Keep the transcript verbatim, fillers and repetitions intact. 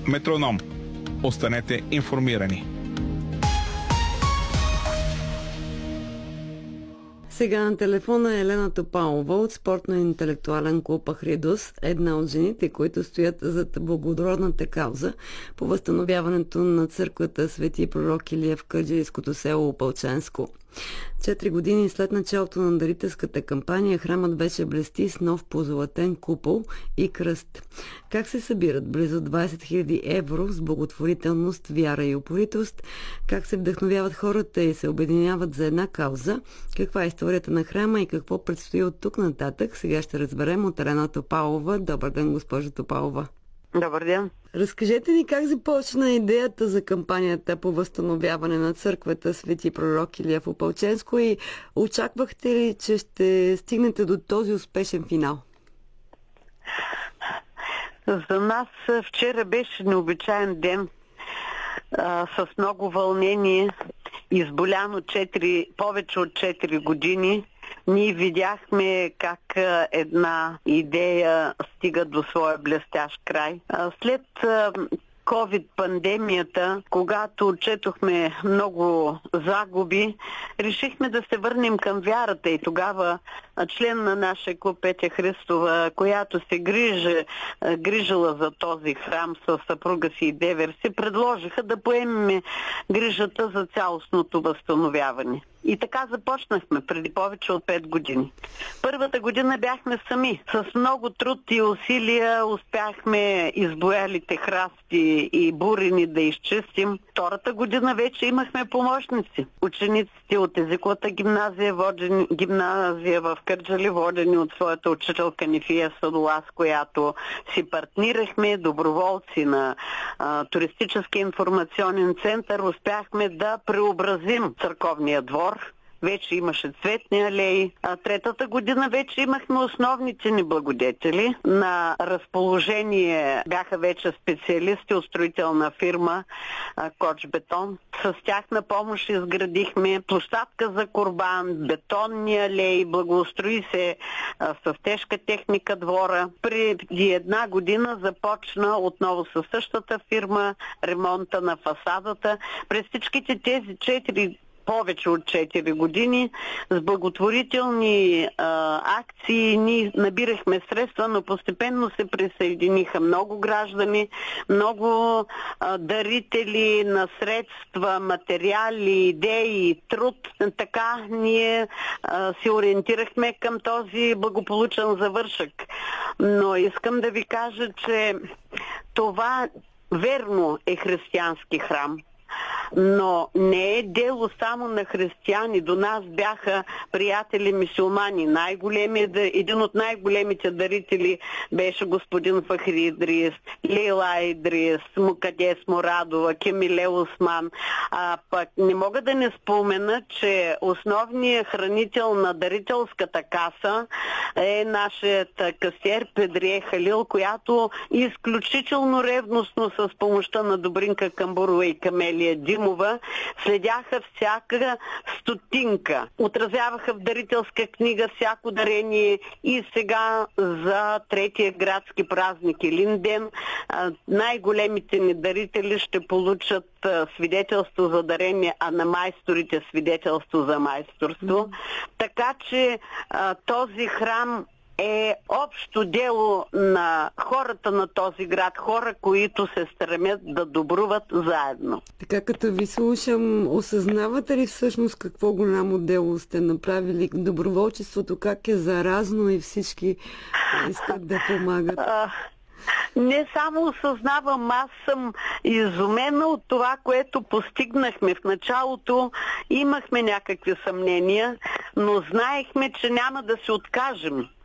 Метроном. Останете информирани. Сега на телефона е Елена Топалова от спортно-интелектуален клуб Ахридус, една от жените, които стоят зад благородната кауза по възстановяването на църквата Свети пророк Илия в кърджалийското село Опълченско. Четири години след началото на дарителската кампания храмът вече блести с нов позолатен купол и кръст. Как се събират близо двайсет хиляди евро с благотворителност, вяра и упоритост? Как се вдъхновяват хората и се обединяват за една кауза? Каква е историята на храма и какво предстои от тук нататък? Сега ще разберем от Елена Топалова. Добър ден, госпожо Топалова. Добър ден. Разкажете ни как започна идеята за кампанията по възстановяване на църквата Свети пророк Илия в Опълченско и очаквахте ли, че ще стигнете до този успешен финал? За нас вчера беше необичаен ден а, с много вълнение. Изболяно четири, повече от четири години. Ние видяхме как една идея стига до своя блестящ край. След ковид-пандемията, когато отчетохме много загуби, решихме да се върнем към вярата и тогава член на нашия клуб Петя Христова, която се грижи, грижила за този храм със съпруга си и девер си, предложиха да поемем грижата за цялостното възстановяване. И така започнахме преди повече от пет години. Първата година бяхме сами. С много труд и усилия успяхме избоялите храсти и бурени да изчистим. Втората година вече имахме помощници. Учениците от езиковата гимназия, водени, гимназия в Кърджали, водени от своята учителка Нефия Садола, с която си партнирахме, доброволци на а, туристически информационен център, успяхме да преобразим църковния двор. Вече имаше цветни алеи. А третата година вече имахме основните ни благодетели. На разположение бяха вече специалисти от строителна фирма Коч Бетон. С тях на помощ изградихме площадка за курбан, бетонни алеи, благоустрои се а, с тежка техника двора. Преди една година започна отново със същата фирма ремонта на фасадата. През всичките тези четири повече от четири години с благотворителни а, акции ние набирахме средства, но постепенно се присъединиха много граждани, много а, дарители на средства, материали, идеи, труд. Така ние а, се ориентирахме към този благополучен завършък. Но искам да ви кажа, че това верно е християнски храм. Но не е дело само на християни. До нас бяха приятели мюсюлмани. Най-големият, един от най-големите дарители беше господин Фахри Идрис, Лейла Идрис, Мукадес Морадова, Кемиле Осман. А пък не мога да не спомена, че основният хранител на дарителската каса е нашият касиер Педрие Халил, която изключително ревностно с помощта на Добринка Камбурова и Камелия Димова следяха всяка стотинка. Отразяваха в дарителска книга всяко дарение и сега за третия градски празник Илинден най-големите ни дарители ще получат свидетелство за дарение, а на майсторите свидетелство за майсторство. Mm. Така че този храм е общо дело на хората на този град, хора, които се стремят да добруват заедно. Така като ви слушам, осъзнавате ли всъщност какво голямо дело сте направили? Доброволчеството как е заразно и всички искат да помагат? Не само осъзнавам, аз съм изумена от това, което постигнахме. В началото имахме някакви съмнения, но знаехме, че няма да се откажем.